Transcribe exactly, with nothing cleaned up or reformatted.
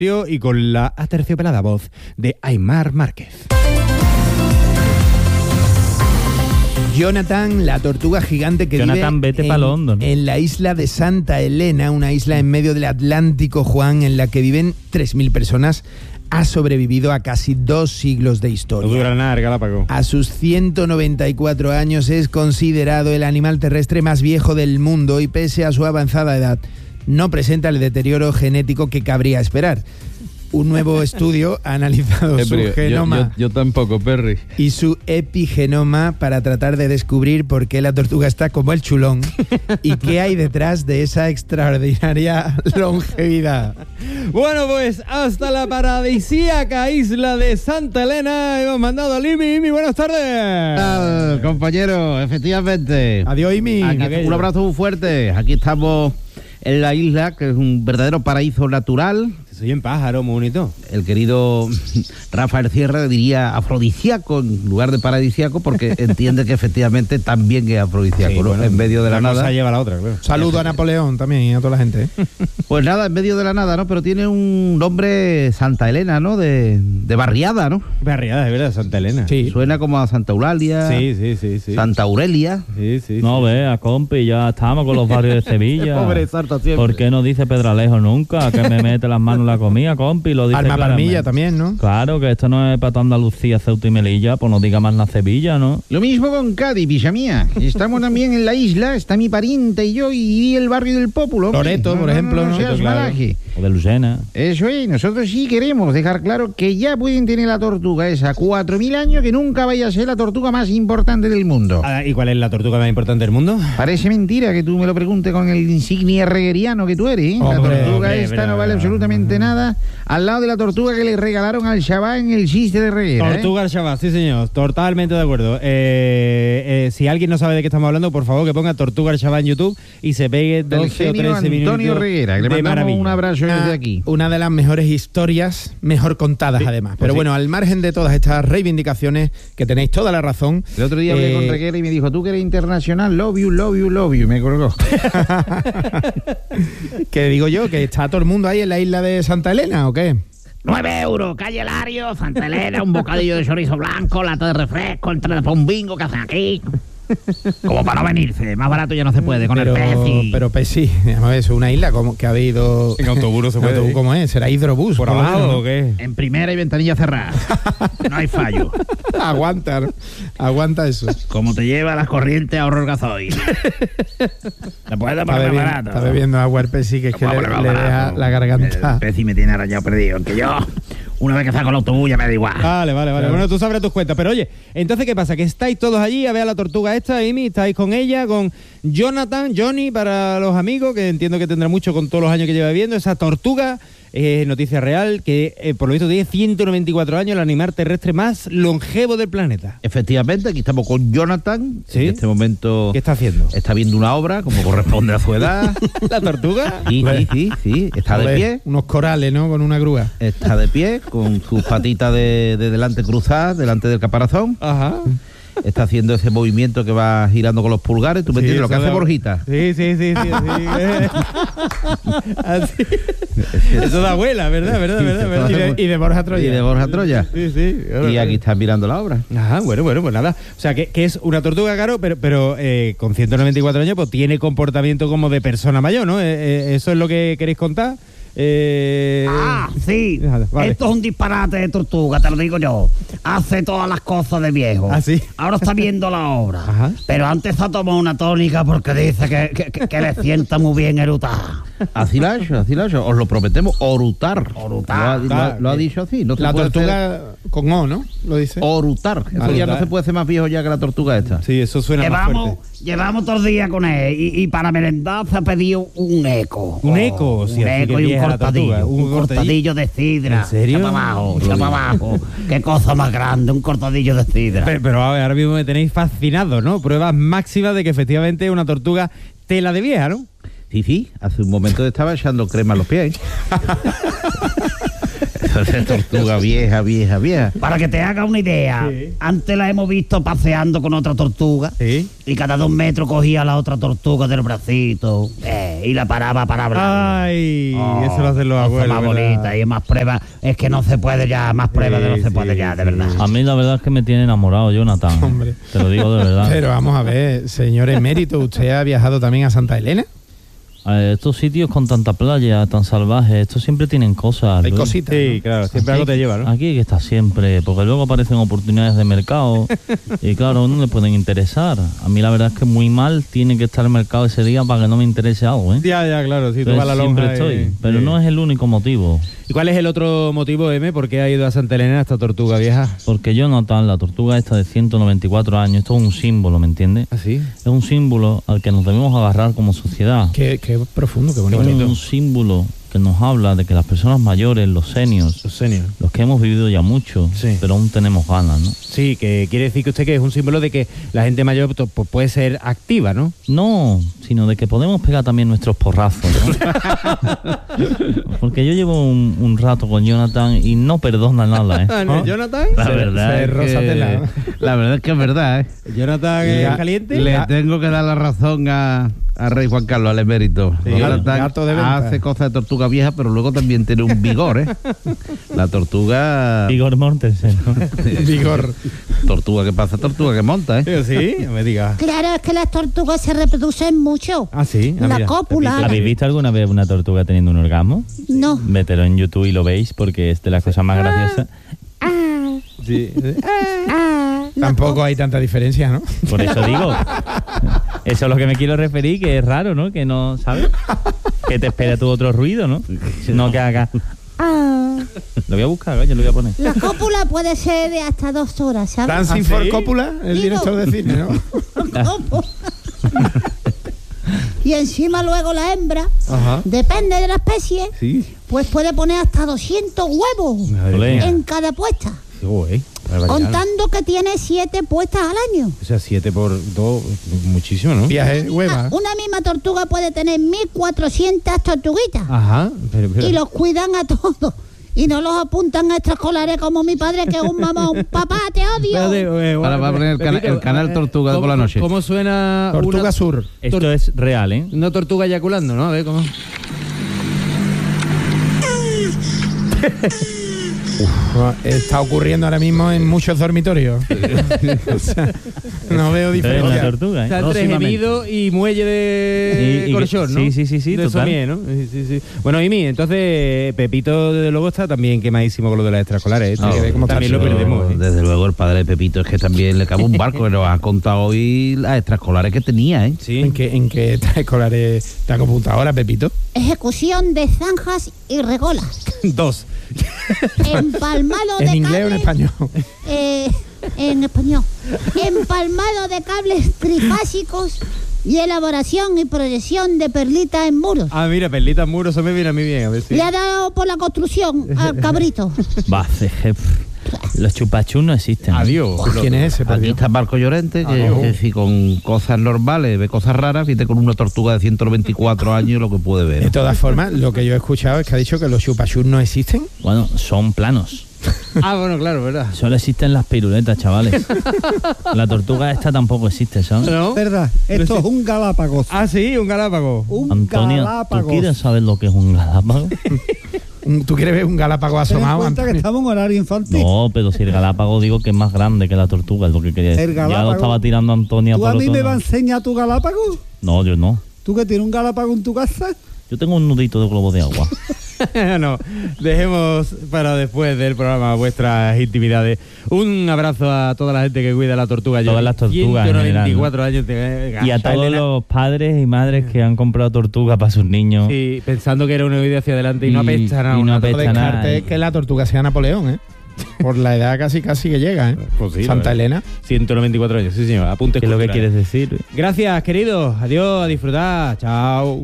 y con la aterciopelada voz de Aimar Márquez. Jonathan, la tortuga gigante que Jonathan, vive vete en, pa' London, ¿no? en la isla de Santa Elena, una isla en medio del Atlántico, Juan, en la que viven tres mil personas, ha sobrevivido a casi dos siglos de historia. No dura nada, Galápagos. A sus ciento noventa y cuatro años es considerado el animal terrestre más viejo del mundo y pese a su avanzada edad no presenta el deterioro genético que cabría esperar. Un nuevo estudio ha analizado Eh, su pero yo- genoma Yo, yo tampoco, Perry. y su epigenoma para tratar de descubrir por qué la tortuga está como el chulón y qué hay detrás de esa extraordinaria longevidad. Bueno, pues hasta la paradisíaca isla de Santa Elena hemos mandado a Imi. Imi, buenas tardes. Compañero, efectivamente. Adiós, Imi. Aquí, un abrazo muy fuerte. Aquí estamos en la isla, que es un verdadero paraíso natural. Soy en pájaro, muy bonito. El querido Rafael Sierra diría afrodisíaco en lugar de paradisíaco, porque entiende que efectivamente también es afrodisíaco, Sí, ¿no? bueno, En medio de la una nada. cosa lleva a la otra, claro. Saludo a Napoleón también y a toda la gente. ¿eh? Pues nada, en medio de la nada, ¿no? Pero tiene un nombre Santa Elena, ¿no? De, de barriada, ¿no? Barriada, de verdad, Santa Elena. Sí. Suena como a Santa Eulalia, Sí, sí, sí, sí. Santa Aurelia. Sí, sí. No, sí. vea, compi, ya estamos con los barrios de Sevilla. Pobre Sarta siempre. ¿Por qué no dice Pedralejo nunca? Que me mete las manos en la comida, compi, lo dice Alma claramente. Palmilla también, ¿no? Claro, que esto no es para toda Andalucía, Ceuta y Melilla, pues no diga más la Sevilla, ¿no? Lo mismo con Cádiz, pilla mía. Estamos también en la isla, está mi pariente y yo, y el barrio del Pópulo. hombre. Loreto, por ejemplo, No, ¿no? seas Claro. malaje. O de Lucena. Eso es, nosotros sí queremos dejar claro que ya pueden tener la tortuga esa, cuatro mil años, que nunca vaya a ser la tortuga más importante del mundo. Ah, ¿y cuál es la tortuga más importante del mundo? Parece mentira que tú me lo preguntes con el insignia herreriano que tú eres, ¿eh? La Hombre, tortuga hombre, esta pero- no vale absolutamente nada al lado de la tortuga que le regalaron al Shabbat en el chiste de reguera, ¿eh? Tortuga al Shabbat, sí señor, totalmente de acuerdo. Eh, eh, si alguien no sabe de qué estamos hablando, por favor que ponga Tortuga al Shabbat en YouTube y se pegue Del doce o genio trece minutos Antonio Reguera, que le de mandamos maravilla. un abrazo desde Una, aquí. una de las mejores historias, mejor contadas además. Pero sí. bueno, al margen de todas estas reivindicaciones, que tenéis toda la razón. El otro día hablé eh, con Reguera y me dijo, tú que eres internacional, love you, love you, love you, y me colgó. que digo yo, que está todo el mundo ahí en la isla de Santa Elena, ¿o qué? nueve euros, calle Lario, Santa Elena, un bocadillo de chorizo blanco, lata de refresco, entrada para un bingo que hacen aquí. Como para no venirse, más barato ya no se puede con pero, el Pepsi. pero Pepsi, a ver, es una isla como que ha habido. En autobús no se ¿En puede autobús ir. cómo es? ¿Será hidrobús? ¿Por lo abajo menos, o qué? En primera y ventanilla cerrada. No hay fallo. ¿no? Aguanta, ¿no? Aguanta eso. Como te lleva las corrientes a ahorro gasoil. Te puedes Está poner más bebiendo, barato. está bebiendo agua el Pepsi, que es que Te le, puedes poner le más deja barato. la garganta. El Pepsi me tiene arañado perdido. Aunque yo, una vez que saco el autobús, ya me da igual. Vale, vale, vale. Claro. Bueno, tú sabrás tus cuentas. Pero oye, entonces, ¿qué pasa? Que estáis todos allí a ver a la tortuga esta, Amy, estáis con ella, con Jonathan, Johnny, para los amigos, que entiendo que tendrá mucho con todos los años que lleva viviendo. Esa tortuga, eh, noticia real, que eh, por lo visto tiene ciento noventa y cuatro años, el animal terrestre más longevo del planeta. Efectivamente, aquí estamos con Jonathan, ¿Sí? en este momento ¿Qué está haciendo? está viendo una obra, como corresponde a su edad. ¿La tortuga? Sí, sí, sí, sí, está de Joder, pie. Unos corales, ¿no? Con una grúa. Está de pie, con sus patitas de, de delante cruzadas, delante del caparazón. Ajá. Está haciendo ese movimiento que va girando con los pulgares. ¿Tú me Sí, entiendes? Lo que eso hace da- Borjita. Sí, sí, sí, sí, así. Así. Eso da abuela, ¿verdad? ¿Verdad? ¿Verdad? ¿verdad? Y de, y de Borja Troya. Y de Borja Troya. Sí, sí. Y aquí está mirando la obra. Ajá, bueno, bueno, pues nada. O sea, que, que es una tortuga, claro, pero, pero eh, con ciento noventa y cuatro años, pues tiene comportamiento como de persona mayor, ¿no? Eh, eh, ¿Eso es lo que queréis contar? Eh, Ah, sí. Vale. Esto es un disparate de tortuga, te lo digo yo. Hace todas las cosas de viejo. ¿Ah, sí? Ahora está viendo la obra. Ajá. Pero antes ha tomado una tónica porque dice que, que, que- que le sienta muy bien erutar. Así lo ha hecho, así lo ha hecho. Os lo prometemos, orutar. Orutar. Lo ha, lo ha- lo ha dicho así. No se La puede hacer- tortuga con O, ¿no? Lo dice. Orutar. Eso Vale, ya no orutar. se puede hacer más viejo ya que la tortuga esta. Sí, eso suena más Llevamos, fuerte. llevamos todo el día con él y, y para merendar se ha pedido un eco. ¿Un eco? Sí, un así eco que y un vieja la cortadillo. tortuga. Un, Un cortadillo. cortadillo de sidra. ¿En serio? Echa para abajo, echa para abajo. Qué cosa más grande, un cortadillo de sidra. Pero, pero a ver, ahora mismo me tenéis fascinado, ¿no? Pruebas máximas de que efectivamente es una tortuga tela de vieja, ¿no? Sí, sí. Hace un momento estaba echando crema a los pies. Eso es tortuga vieja, vieja, vieja. Para que te haga una idea, Sí. antes la hemos visto paseando con otra tortuga Sí. y cada dos metros cogía a la otra tortuga del bracito. Eh, y la paraba para hablar. Ay, Oh, eso lo hacen los cosa abuelos. más ¿verdad? bonita y más pruebas. Es que no se puede ya, más pruebas de no Sí, se sí, puede ya, de sí. verdad. A mí la verdad es que me tiene enamorado, Jonathan. Hombre. Te lo digo de verdad. Pero vamos a ver, señor emérito, ¿usted ha viajado también a Santa Elena? Eh, estos sitios con tanta playa, tan salvajes, estos siempre tienen cosas. Hay Luis. cositas. Sí, claro, siempre algo te lleva, ¿no? Aquí hay que estar siempre, porque luego aparecen oportunidades de mercado y claro, a uno le pueden interesar. A mí la verdad es que muy mal tiene que estar el mercado ese día para que no me interese algo, ¿eh? Ya, ya, claro, sí, tú Entonces, vas a la siempre lonja y- estoy, pero sí. no es el único motivo. ¿Y cuál es el otro motivo, M? ¿Por qué ha ido a Santa Elena esta tortuga vieja? Porque Jonathan, la tortuga esta de ciento noventa y cuatro años, esto es un símbolo, ¿me entiendes? ¿Ah, sí? Es un símbolo al que nos debemos agarrar como sociedad. Qué, qué profundo, qué bonito. Es un símbolo que nos habla de que las personas mayores, los seniors, Los seniors. los que hemos vivido ya mucho, Sí. pero aún tenemos ganas, ¿no? Sí, que quiere decir que usted que es un símbolo de que la gente mayor pues, pues, puede ser activa, ¿no? No, sino de que podemos pegar también nuestros porrazos, ¿no? Porque yo llevo un, un rato con Jonathan y no perdona nada, ¿eh? ¿No, Jonathan? La Se- verdad se es que- rosatela. la verdad es que es verdad, ¿eh? ¿Jonathan Le- es caliente? Le Ya. tengo que dar la razón a, a Rey Juan Carlos, al emérito. Sí, Jonathan gato de venta. hace cosas de tortuga vieja, pero luego también tiene un vigor, ¿eh? La tortuga... Igor Mortensen, ¿no? Vigor. Tortuga que pasa, tortuga que monta, ¿eh? Sí, no me diga. Claro, es que las tortugas se reproducen mucho. Ah, sí. Ah, La mira, cópula. Pepito. ¿Habéis visto alguna vez una tortuga teniendo un orgasmo? No. Mételo en YouTube y lo veis porque es de las cosas más graciosas. Ah, Sí. ah, la Tampoco hay tanta diferencia, ¿no? Por eso digo. Eso es lo que me quiero referir, que es raro, ¿no? Que no, ¿sabes? Que te espera tu otro ruido, ¿no? No que haga. ah. Lo voy a buscar, coño, lo voy a poner. La cópula puede ser de hasta dos horas, ¿sabes? Dancing ¿Ah, for sí? Coppola, el Digo. director de cine, ¿no? ¿Cómo? Y encima luego la hembra, Ajá. depende de la especie, Sí. pues puede poner hasta doscientos huevos Olé. en cada puesta, Qué guay. Barbaridad. contando que tiene siete puestas al año. O sea, siete por dos, muchísimo, ¿no? Viaje, hueva. Una misma tortuga puede tener mil cuatrocientas tortuguitas Ajá. Pero, pero- y los cuidan a todos. Y no los apuntan a extraescolares como mi padre, que es un mamón. Papá, te odio. Espérate, eh, Ahora va a poner el cana- el canal Tortuga ¿cómo- por la noche. ¿Cómo suena Tortuga una, Sur. Esto es real, ¿eh? una tortuga eyaculando, no? A ver, ¿cómo? Está ocurriendo ahora mismo en muchos dormitorios. O sea, no veo Esto es una diferencia. tortuga, Está ¿eh? entre Próximamente. gemido y muelle de Y- y- colchón, ¿no? sí, sí, sí, sí, De total. somier, ¿no? Sí, sí, sí. Bueno, Imi, entonces Pepito desde luego está también quemadísimo con lo de las extraescolares. ¿eh? No, Que cómo está también lo eso. perdemos. ¿eh? Desde luego el padre de Pepito es que también le cabe un barco, que nos ha contado hoy las extraescolares que tenía, ¿eh? Sí. ¿En qué, en qué extraescolares está computadora, Pepito? Ejecución de zanjas y regolas. Dos. Empalmado de ¿En inglés o en cables, español? eh, en español. Empalmado de cables trifásicos y elaboración y proyección de perlitas en muros. Ah, mira, perlita muro, eso me viene a mí bien, a ver si. Le ha dado por la construcción al cabrito. Va, jefe. Los chupachus no existen. ¿eh? Adiós. ¿Quién es ese? por Aquí Dios? está Marco Llorente, que, Ah, no. que si con cosas normales ve cosas raras, fíjate con una tortuga de ciento noventa y cuatro años lo que puede ver. De todas formas, lo que yo he escuchado es que ha dicho que los chupachus no existen. Bueno, son planos. Ah, bueno, claro, ¿verdad? Solo existen las piruletas, chavales. La tortuga esta tampoco existe, ¿sabes? ¿No? Verdad, esto es un Galápagos. Ah, sí, un galápago. Un Antonio, ¿tú Galápagos. quieres saber lo que es un galápago? Un- ¿Tú quieres ver un galápago Ten en asomado? cuenta que Antonio? estamos en horario infantil. No, pero si el galápago digo que es más grande que la tortuga, es lo que quería decir. El Ya lo galápago. estaba tirando Antonia ¿Tú por a mí otro me vas a lado. enseñar tu Galápagos? No, yo no. ¿Tú que tienes un Galápago en tu casa? Yo tengo un nudito de globo de agua. No, dejemos para después del programa vuestras intimidades. Un abrazo a toda la gente que cuida la tortuga. Todas Johnny. las tortugas en ciento noventa y cuatro general, años. te- Y a todos Elena. los padres y madres que han comprado tortuga para sus niños. Sí, pensando que era una vida hacia adelante y, no Y- apesta nada. y no una apesta tortuga. nada. Descarte que la tortuga sea Napoleón, ¿eh? Por la edad casi casi que llega, ¿eh? Pues sí, la Santa verdad. Elena. ciento noventa y cuatro años, sí señor. Apuntes ¿Qué es lo que culturales. quieres decir? Gracias, queridos. Adiós, a disfrutar. Chao.